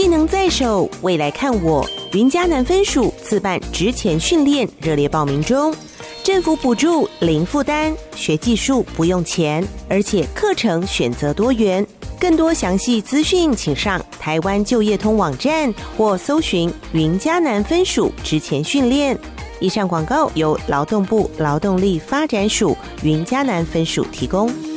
能在手，未来看我。云嘉南分署自办职前训练热烈报名中，政府补助零负担，学技术不用钱，而且课程选择多元。更多详细资讯请上台湾就业通网站或搜寻云嘉南分署职前训练。以上广告由劳动部劳动力发展署云嘉南分署提供。